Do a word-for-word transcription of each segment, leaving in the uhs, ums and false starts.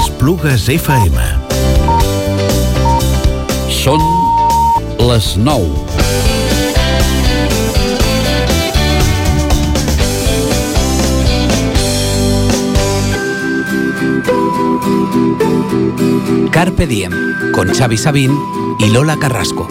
Esplugues F M. Són les nou. Carpe Diem, con Xavi Sabín y Lola Carrasco.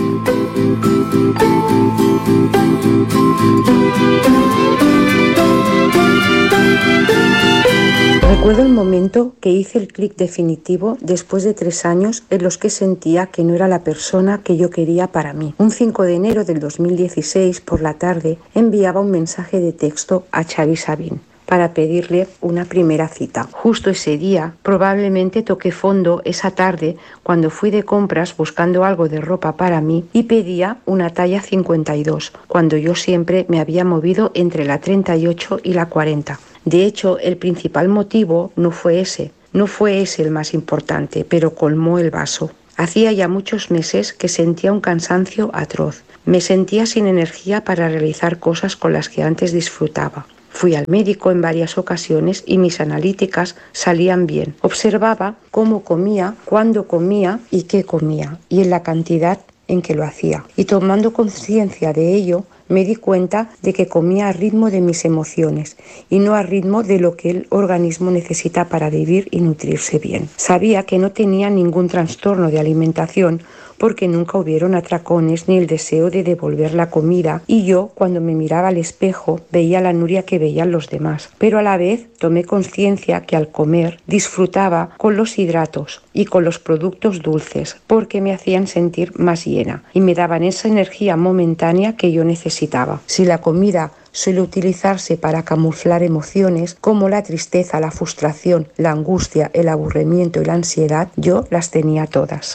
Recuerdo el momento que hice el clic definitivo después de tres años en los que sentía que no era la persona que yo quería para mí. Un cinco de enero del dos mil dieciséis, por la tarde, enviaba un mensaje de texto a Xavi Sabín para pedirle una primera cita. Justo ese día, probablemente toqué fondo esa tarde cuando fui de compras buscando algo de ropa para mí y pedía una talla cincuenta y dos, cuando yo siempre me había movido entre la treinta y ocho y la cuarenta. De hecho, el principal motivo no fue ese, no fue ese el más importante, pero colmó el vaso. Hacía ya muchos meses que sentía un cansancio atroz. Me sentía sin energía para realizar cosas con las que antes disfrutaba. Fui al médico en varias ocasiones y mis analíticas salían bien. Observaba cómo comía, cuándo comía y qué comía, y en la cantidad en que lo hacía. Y tomando conciencia de ello, me di cuenta de que comía a ritmo de mis emociones y no a ritmo de lo que el organismo necesita para vivir y nutrirse bien. Sabía que no tenía ningún trastorno de alimentación porque nunca hubieron atracones ni el deseo de devolver la comida, y yo, cuando me miraba al espejo, veía la Nuria que veían los demás. Pero a la vez tomé conciencia que al comer disfrutaba con los hidratos y con los productos dulces porque me hacían sentir más llena y me daban esa energía momentánea que yo necesitaba. Si la comida suele utilizarse para camuflar emociones como la tristeza, la frustración, la angustia, el aburrimiento y la ansiedad, yo las tenía todas.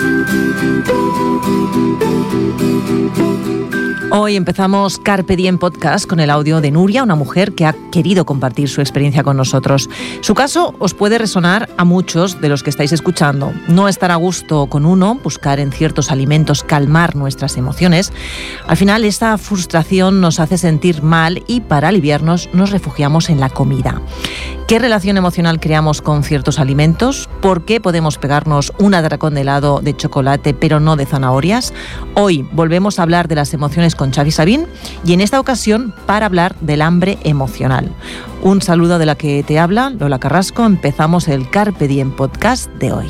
Hoy empezamos Carpe Diem Podcast con el audio de Nuria, una mujer que ha querido compartir su experiencia con nosotros. Su caso os puede resonar a muchos de los que estáis escuchando. No estar a gusto con uno, buscar en ciertos alimentos calmar nuestras emociones. Al final, esta frustración nos hace sentir mal y para aliviarnos nos refugiamos en la comida. ¿Qué relación emocional creamos con ciertos alimentos? ¿Por qué podemos pegarnos un atracón de helado de chocolate pero no de zanahorias? Hoy volvemos a hablar de las emociones con Xavi Sabín y en esta ocasión para hablar del hambre emocional. Un saludo de la que te habla, Lola Carrasco. Empezamos el Carpe Diem Podcast de hoy.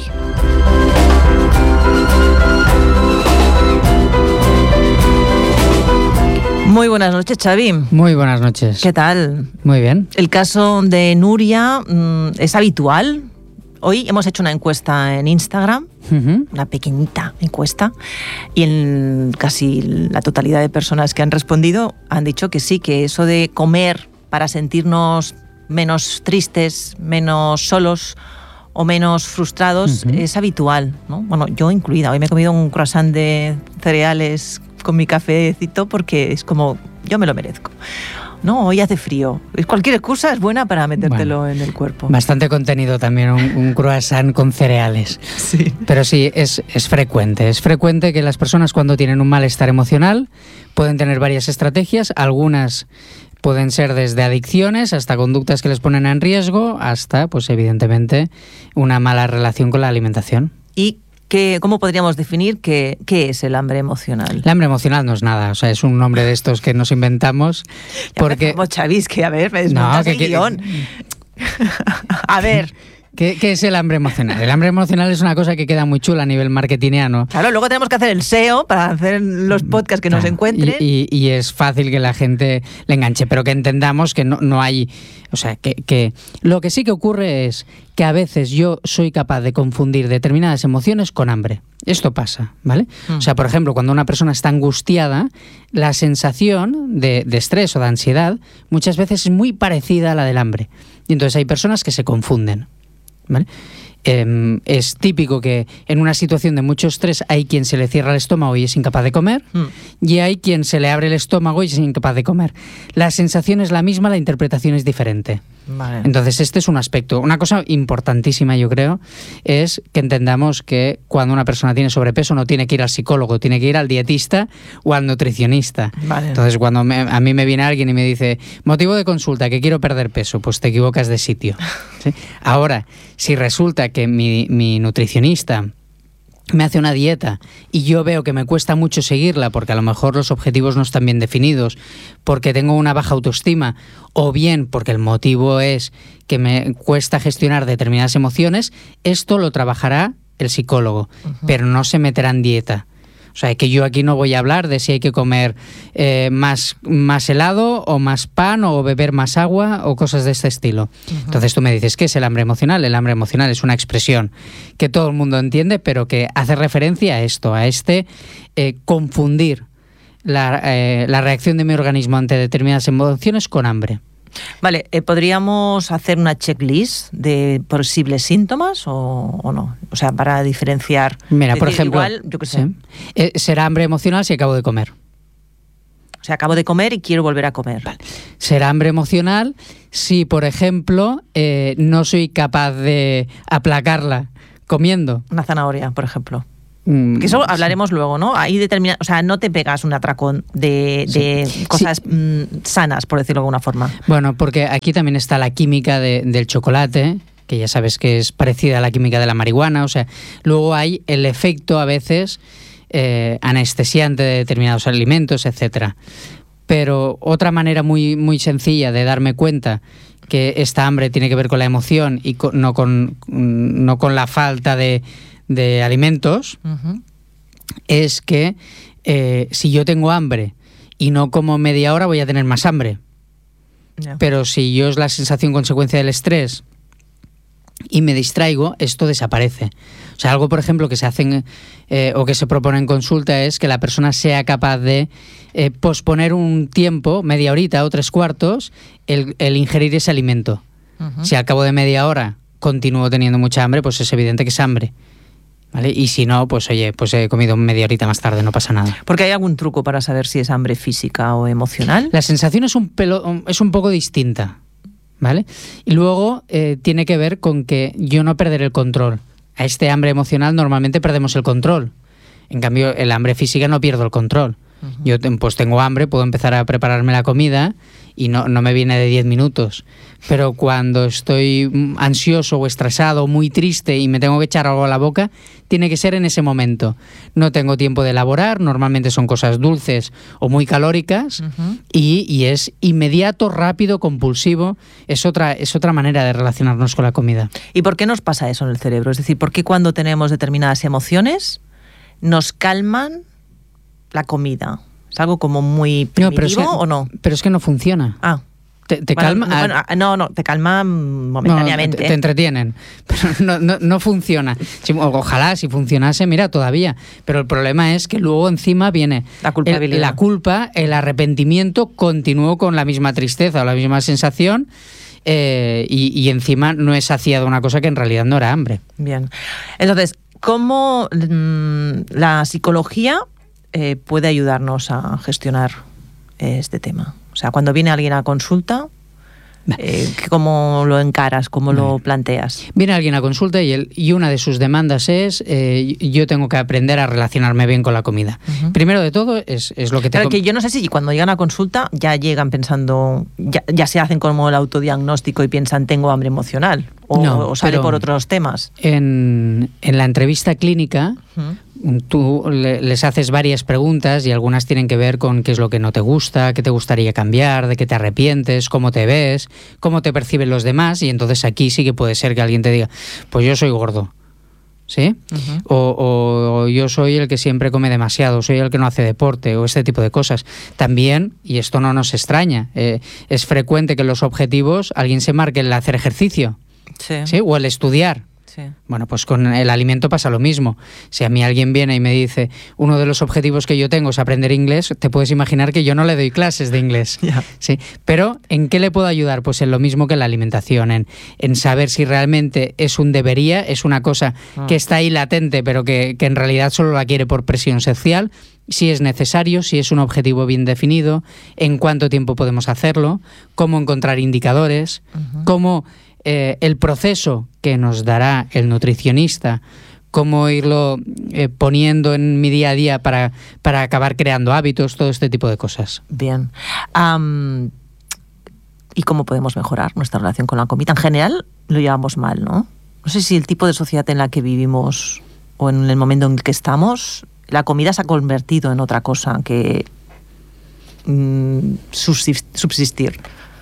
Muy buenas noches, Xavi. Muy buenas noches. ¿Qué tal? Muy bien. El caso de Nuria mmm, es habitual. Hoy hemos hecho una encuesta en Instagram, uh-huh. una pequeñita encuesta, y en casi la totalidad de personas que han respondido han dicho que sí, que eso de comer para sentirnos menos tristes, menos solos o menos frustrados uh-huh. es habitual, ¿no? Bueno, yo incluida. Hoy me he comido un croissant de cereales con mi cafecito porque es como, yo me lo merezco. No, hoy hace frío. Cualquier excusa es buena para metértelo bueno, en el cuerpo. Bastante contenido también un, un croissant con cereales. Sí. Pero sí, es, es frecuente. Es frecuente que las personas cuando tienen un malestar emocional pueden tener varias estrategias. Algunas pueden ser desde adicciones hasta conductas que les ponen en riesgo, hasta, pues evidentemente, una mala relación con la alimentación. ¿Y qué, cómo podríamos definir qué, qué es el hambre emocional? El hambre emocional no es nada, o sea, es un nombre de estos que nos inventamos. Porque Como Xavis, que a ver, me desmontas no, el que, guión. Que... a ver... ¿Qué, ¿Qué es el hambre emocional? El hambre emocional es una cosa que queda muy chula a nivel marketingiano. Claro, luego tenemos que hacer el S E O para hacer los podcasts que claro, nos encuentren. Y, y, y es fácil que la gente le enganche, pero que entendamos que no, no hay... O sea, que, que lo que sí que ocurre es que a veces yo soy capaz de confundir determinadas emociones con hambre. Esto pasa, ¿vale? Mm. O sea, por ejemplo, cuando una persona está angustiada, la sensación de, de estrés o de ansiedad muchas veces es muy parecida a la del hambre. Y entonces hay personas que se confunden. ¿Vale? Eh, es típico que en una situación de mucho estrés hay quien se le cierra el estómago y es incapaz de comer, mm. y hay quien se le abre el estómago y es incapaz de comer. La sensación es la misma, la interpretación es diferente. Vale. Entonces este es un aspecto. Una cosa importantísima, yo creo, es que entendamos que cuando una persona tiene sobrepeso no tiene que ir al psicólogo, tiene que ir al dietista o al nutricionista. Vale. Entonces cuando me, a mí me viene alguien y me dice motivo de consulta, que quiero perder peso, pues te equivocas de sitio, ¿sí? Ahora, si resulta que mi, mi nutricionista me hace una dieta y yo veo que me cuesta mucho seguirla porque a lo mejor los objetivos no están bien definidos, porque tengo una baja autoestima o bien porque el motivo es que me cuesta gestionar determinadas emociones, esto lo trabajará el psicólogo, uh-huh. pero no se meterá en dieta. O sea, que yo aquí no voy a hablar de si hay que comer eh, más, más helado o más pan o beber más agua o cosas de este estilo. Uh-huh. Entonces tú me dices, ¿qué es el hambre emocional? El hambre emocional es una expresión que todo el mundo entiende, pero que hace referencia a esto, a este eh, confundir la, eh, la reacción de mi organismo ante determinadas emociones con hambre. Vale, eh, ¿podríamos hacer una checklist de posibles síntomas o, o no? O sea, para diferenciar. Mira, por ejemplo, igual, yo qué sé. ¿sí? Eh, será hambre emocional si acabo de comer. O sea, acabo de comer y quiero volver a comer. Vale. Será hambre emocional si, por ejemplo, eh, no soy capaz de aplacarla comiendo. Una zanahoria, por ejemplo. Que eso hablaremos sí. luego, ¿no? Ahí determina, o sea, no te pegas un atracón de, de sí. cosas sí. mmm, sanas, por decirlo de alguna forma. Bueno, porque aquí también está la química de, del chocolate, que ya sabes que es parecida a la química de la marihuana. O sea, luego hay el efecto a veces eh, anestesiante de determinados alimentos, etcétera. Pero otra manera muy, muy sencilla de darme cuenta que esta hambre tiene que ver con la emoción y con, no, con, no con la falta de de alimentos, uh-huh. es que eh, si yo tengo hambre y no como media hora voy a tener más hambre. Yeah. Pero si yo es la sensación consecuencia del estrés y me distraigo, esto desaparece. O sea, algo, por ejemplo, que se hacen eh, o que se propone en consulta es que la persona sea capaz de eh, posponer un tiempo, media horita o tres cuartos, el, el ingerir ese alimento. Uh-huh. Si al cabo de media hora continúo teniendo mucha hambre, pues es evidente que es hambre. ¿Vale? Y si no, pues oye, pues he comido media horita más tarde, no pasa nada. ¿Porque hay algún truco para saber si es hambre física o emocional? La sensación es un, pelo, es un poco distinta, ¿vale? Y luego eh, tiene que ver con que yo no perder el control. A este hambre emocional normalmente perdemos el control. En cambio, el hambre física no pierdo el control. Uh-huh. Yo pues tengo hambre, puedo empezar a prepararme la comida y no, no me viene de diez minutos. Pero cuando estoy ansioso o estresado, muy triste y me tengo que echar algo a la boca, tiene que ser en ese momento. No tengo tiempo de elaborar, normalmente son cosas dulces o muy calóricas, uh-huh. y, y es inmediato, rápido, compulsivo. Es otra, es otra manera de relacionarnos con la comida. ¿Y por qué nos pasa eso en el cerebro? Es decir, ¿por qué cuando tenemos determinadas emociones nos calman la comida? ¿Es algo como muy primitivo no, pero es que, o no? Pero es que no funciona. Ah. Te, te bueno, calma. Bueno, no, no, te calma momentáneamente. No, te, te entretienen, pero no, no, no funciona. Si, ojalá si funcionase, mira, todavía. Pero el problema es que luego encima viene la culpabilidad. El, la culpa, el arrepentimiento, continúo con la misma tristeza o la misma sensación. Eh, y, y encima no he saciado una cosa que en realidad no era hambre. Bien. Entonces, ¿cómo mmm, la psicología eh, puede ayudarnos a gestionar eh, este tema? O sea, cuando viene alguien a consulta, eh, ¿cómo lo encaras? ¿Cómo vale. lo planteas? Viene alguien a consulta y, el, y una de sus demandas es eh, yo tengo que aprender a relacionarme bien con la comida. Uh-huh. Primero de todo es, es lo que te... Pero que yo no sé si cuando llegan a consulta ya llegan pensando, ya, ya se hacen como el autodiagnóstico y piensan tengo hambre emocional o, no, o sale por otros temas. En, en la entrevista clínica... Uh-huh. Tú le, les haces varias preguntas y algunas tienen que ver con qué es lo que no te gusta, qué te gustaría cambiar, de qué te arrepientes, cómo te ves, cómo te perciben los demás, y entonces aquí sí que puede ser que alguien te diga, pues yo soy gordo, ¿sí? Uh-huh. O, o, o yo soy el que siempre come demasiado, soy el que no hace deporte, o este tipo de cosas. También, y esto no nos extraña, eh, es frecuente que en los objetivos alguien se marque el hacer ejercicio, sí. ¿sí? O el estudiar. Sí. Bueno, pues con el alimento pasa lo mismo. Si a mí alguien viene y me dice uno de los objetivos que yo tengo es aprender inglés, te puedes imaginar que yo no le doy clases de inglés. Yeah. Sí. Pero ¿en qué le puedo ayudar? Pues en lo mismo que en la alimentación, en, en saber si realmente es un debería, es una cosa ah. que está ahí latente, pero que, que en realidad solo la quiere por presión social, si es necesario, si es un objetivo bien definido, en cuánto tiempo podemos hacerlo, cómo encontrar indicadores, uh-huh. cómo... Eh, el proceso que nos dará el nutricionista, cómo irlo eh, poniendo en mi día a día para, para acabar creando hábitos, todo este tipo de cosas. Bien. Um, ¿Y cómo podemos mejorar nuestra relación con la comida? En general lo llevamos mal, ¿no? no sé si el tipo de sociedad en la que vivimos o en el momento en el que estamos, la comida se ha convertido en otra cosa que mmm, subsistir.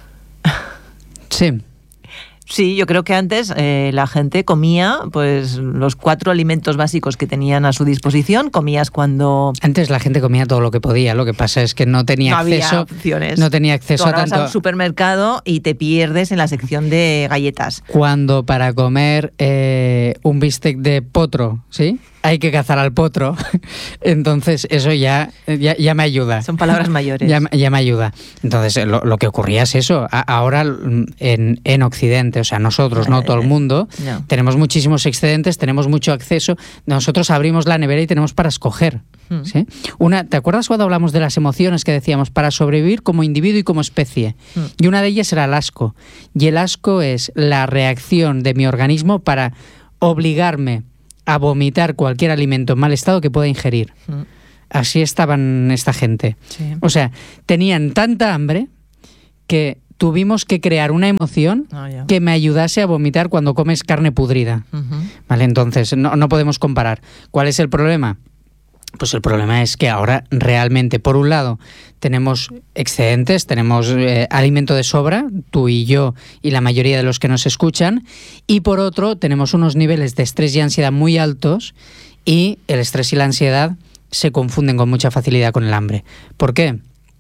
Sí. Sí, yo creo que antes eh, la gente comía pues los cuatro alimentos básicos que tenían a su disposición. Comías cuando... Antes la gente comía todo lo que podía, lo que pasa es que no tenía no acceso... había opciones. No tenía acceso Tú a ahora vas tanto... a un supermercado y te pierdes en la sección de galletas. Cuando para comer eh, un bistec de potro, ¿sí?, hay que cazar al potro, entonces eso ya, ya, ya me ayuda. Son palabras mayores. Ya, ya me ayuda. Entonces lo, lo que ocurría es eso. A, ahora en, en Occidente, o sea, nosotros, no todo el mundo, no. Tenemos muchísimos excedentes, tenemos mucho acceso. Nosotros abrimos la nevera y tenemos para escoger. Hmm. ¿Sí? Una, ¿te acuerdas cuando hablamos de las emociones que decíamos para sobrevivir como individuo y como especie? Hmm. Y una de ellas era el asco. Y el asco es la reacción de mi organismo para obligarme a vomitar cualquier alimento en mal estado que pueda ingerir. Mm. Así estaban esta gente. Sí. O sea, tenían tanta hambre que tuvimos que crear una emoción oh, yeah. que me ayudase a vomitar cuando comes carne pudrida. Uh-huh. Vale, entonces no, no podemos comparar. ¿Cuál es el problema? Pues el problema es que ahora realmente, por un lado, tenemos excedentes, tenemos eh, alimento de sobra, tú y yo y la mayoría de los que nos escuchan, y por otro, tenemos unos niveles de estrés y ansiedad muy altos y el estrés y la ansiedad se confunden con mucha facilidad con el hambre. ¿Por qué?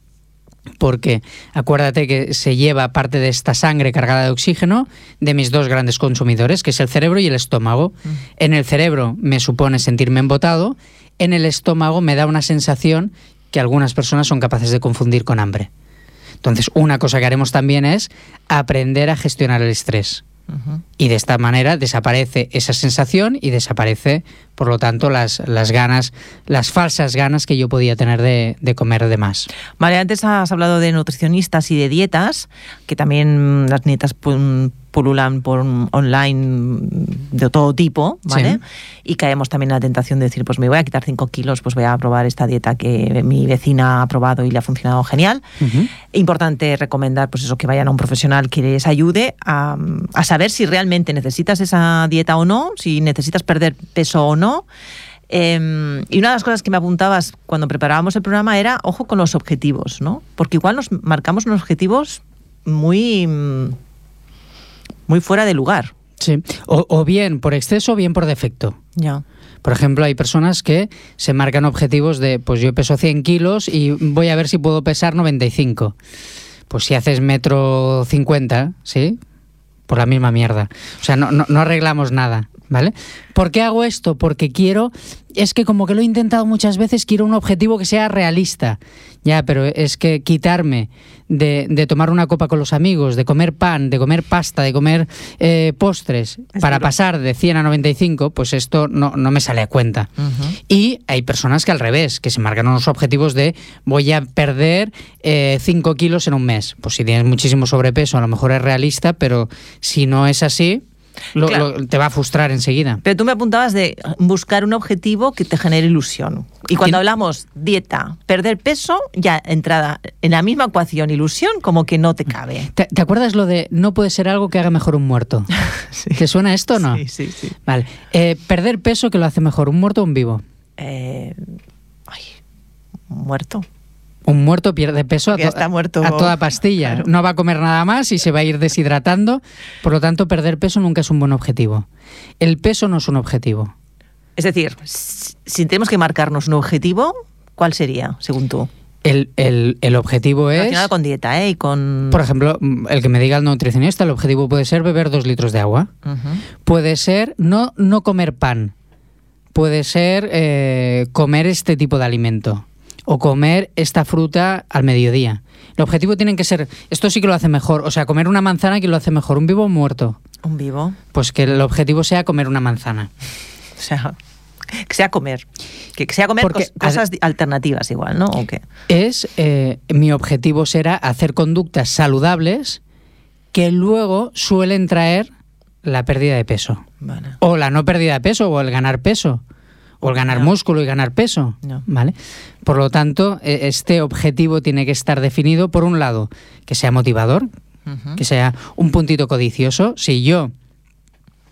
Porque acuérdate que se lleva parte de esta sangre cargada de oxígeno de mis dos grandes consumidores, que es el cerebro y el estómago. Mm. En el cerebro me supone sentirme embotado, en el estómago me da una sensación que algunas personas son capaces de confundir con hambre. Entonces, una cosa que haremos también es aprender a gestionar el estrés. Uh-huh. Y de esta manera desaparece esa sensación y desaparece, por lo tanto, las, las ganas, las falsas ganas que yo podía tener de, de comer de más. Vale, antes has hablado de nutricionistas y de dietas, que también las dietas pululan por online de todo tipo, ¿vale? Sí. Y caemos también en la tentación de decir, pues me voy a quitar cinco kilos, pues voy a probar esta dieta que mi vecina ha probado y le ha funcionado genial. Uh-huh. Importante recomendar, pues eso, que vayan a un profesional que les ayude a, a saber si realmente necesitas esa dieta o no, si necesitas perder peso o no. Eh, y una de las cosas que me apuntabas cuando preparábamos el programa era, ojo con los objetivos, ¿no? Porque igual nos marcamos unos objetivos muy... muy fuera de lugar. Sí, o, o bien por exceso o bien por defecto. Ya. Por ejemplo, hay personas que se marcan objetivos de, pues yo peso cien kilos y voy a ver si puedo pesar noventa y cinco. Pues si haces metro cincuenta, ¿sí? Por la misma mierda. O sea, no, no, no arreglamos nada, ¿vale? ¿Por qué hago esto? Porque quiero... Es que como que lo he intentado muchas veces, quiero un objetivo que sea realista. Ya, pero es que quitarme de, de tomar una copa con los amigos, de comer pan, de comer pasta, de comer eh, postres, es para duro. Pasar de cien a noventa y cinco, pues esto no, no me sale a cuenta. Uh-huh. Y hay personas que al revés, que se marcan unos objetivos de voy a perder eh, cinco kilos en un mes. Pues si tienes muchísimo sobrepeso, a lo mejor es realista, pero si no es así... Lo, claro. lo, te va a frustrar enseguida. Pero tú me apuntabas de buscar un objetivo que te genere ilusión. Y cuando hablamos dieta, perder peso, ya entrada en la misma ecuación, ilusión, como que no te cabe. ¿Te, ¿te acuerdas lo de no puede ser algo que haga mejor un muerto? Sí. ¿Te suena esto o no? Sí, sí, sí. Vale. Eh, perder peso, ¿qué lo hace mejor, un muerto o un vivo? Eh, ay, un muerto. Un muerto pierde peso a, to- está muerto. a toda pastilla. Claro. No va a comer nada más y se va a ir deshidratando. Por lo tanto, perder peso nunca es un buen objetivo. El peso no es un objetivo. Es decir, si tenemos que marcarnos un objetivo, ¿cuál sería, según tú? El, el, el objetivo es... Relacionado con dieta, ¿eh? Y con... Por ejemplo, el que me diga el nutricionista, el objetivo puede ser beber dos litros de agua. Uh-huh. Puede ser no, no comer pan. Puede ser eh, comer este tipo de alimento. O comer esta fruta al mediodía. El objetivo tiene que ser... Esto sí que lo hace mejor. O sea, comer una manzana, ¿quién lo hace mejor? ¿Un vivo o un muerto? ¿Un vivo? Pues que el objetivo sea comer una manzana. O sea, que sea comer. Que sea comer Porque, cos- cosas ad- alternativas igual, ¿no? ¿O qué? Es... Eh, mi objetivo será hacer conductas saludables que luego suelen traer la pérdida de peso. Vale. O la no pérdida de peso, o el ganar peso. O el ganar no. músculo y ganar peso, no. ¿vale? Por lo tanto, este objetivo tiene que estar definido, por un lado, que sea motivador, uh-huh. que sea un puntito codicioso. Si yo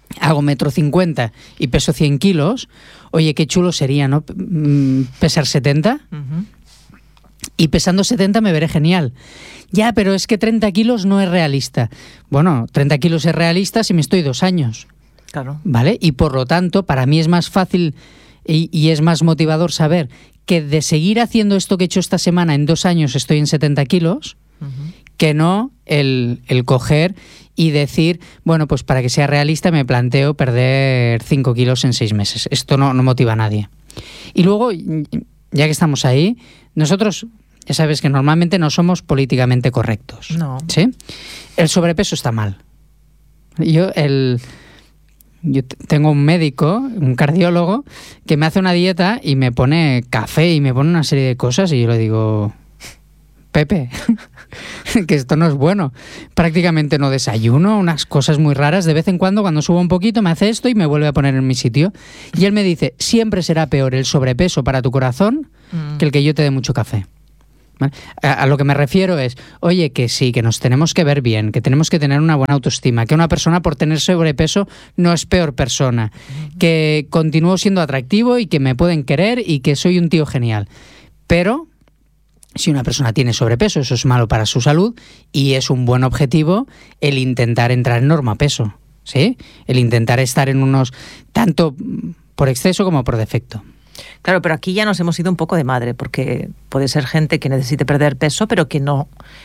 hago metro cincuenta y peso cien kilos, oye, qué chulo sería, ¿no? Pesar setenta. Uh-huh. Y pesando setenta me veré genial. Ya, pero es que treinta kilos no es realista. Bueno, treinta kilos es realista si me estoy dos años. Claro. ¿Vale? Y por lo tanto, para mí es más fácil y, y es más motivador saber que de seguir haciendo esto que he hecho esta semana, en dos años estoy en setenta kilos, uh-huh. que no el, el coger y decir, bueno, pues para que sea realista me planteo perder cinco kilos en seis meses. Esto no, no motiva a nadie. Y luego, ya que estamos ahí, nosotros, ya sabes que normalmente no somos políticamente correctos. No. ¿Sí? El sobrepeso está mal. Yo, el... Yo tengo un médico, un cardiólogo, que me hace una dieta y me pone café y me pone una serie de cosas y yo le digo, Pepe, que esto no es bueno. Prácticamente no desayuno, unas cosas muy raras. De vez en cuando, cuando subo un poquito, me hace esto y me vuelve a poner en mi sitio. Y él me dice, siempre será peor el sobrepeso para tu corazón mm. que el que yo te dé mucho café. ¿Vale? A, a lo que me refiero es, oye, que sí, que nos tenemos que ver bien, que tenemos que tener una buena autoestima, que una persona por tener sobrepeso no es peor persona, uh-huh. que continúo siendo atractivo y que me pueden querer y que soy un tío genial. Pero si una persona tiene sobrepeso, eso es malo para su salud y es un buen objetivo el intentar entrar en normapeso, ¿sí? El intentar estar en unos, tanto por exceso como por defecto. Claro, pero aquí ya nos hemos ido un poco de madre, porque puede ser gente que necesite perder peso, pero que no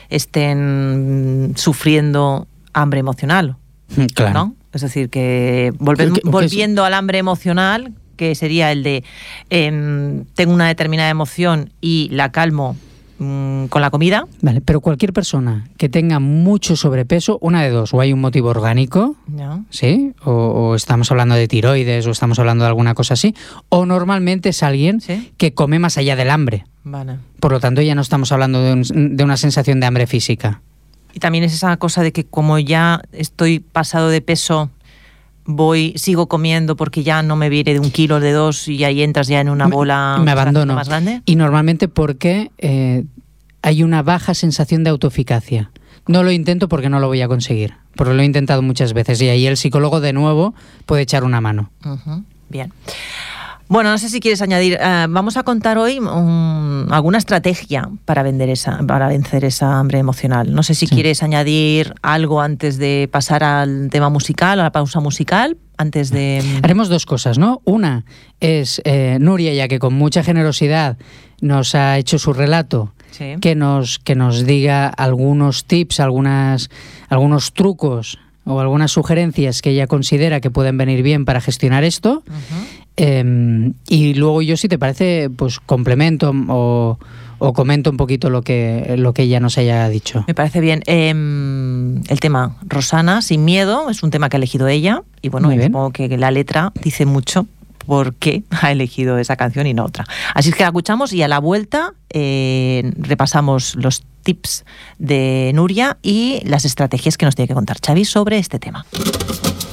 estén sufriendo hambre emocional, claro. ¿no? Es decir, que volve, ¿Qué, qué, volviendo qué al hambre emocional, que sería el de eh, tengo una determinada emoción y la calmo mmm, con la comida. Vale, pero cualquier persona que tenga mucho sobrepeso, una de dos, o hay un motivo orgánico, no. ¿sí? O, o estamos hablando de tiroides, o estamos hablando de alguna cosa así, o normalmente es alguien ¿Sí? que come más allá del hambre. Vale. Por lo tanto, ya no estamos hablando de, un, de una sensación de hambre física. Y también es esa cosa de que como ya estoy pasado de peso, voy sigo comiendo porque ya no me viene de un kilo, de dos, y ahí entras ya en una bola me, me abandono. más grande. Y normalmente porque eh, hay una baja sensación de autoeficacia. No lo intento porque no lo voy a conseguir, porque lo he intentado muchas veces y ahí el psicólogo de nuevo puede echar una mano. Uh-huh. Bien. Bueno, no sé si quieres añadir, uh, vamos a contar hoy um, alguna estrategia para, vender esa, para vencer esa hambre emocional. No sé si sí. quieres añadir algo antes de pasar al tema musical, a la pausa musical, antes de... Haremos dos cosas, ¿no? Una es eh, Nuria, ya que con mucha generosidad nos ha hecho su relato, sí. que, nos, que nos diga algunos tips, algunas, algunos trucos o algunas sugerencias que ella considera que pueden venir bien para gestionar esto. Uh-huh. Eh, y luego yo, si te parece, pues complemento o, o comento un poquito lo que, lo que ella nos haya dicho. Me parece bien. Eh, el tema Rosana, Sin Miedo, es un tema que ha elegido ella. Y bueno, supongo que la letra dice mucho por qué ha elegido esa canción y no otra. Así es que la escuchamos y a la vuelta eh, repasamos los tips de Nuria y las estrategias que nos tiene que contar Xavi sobre este tema.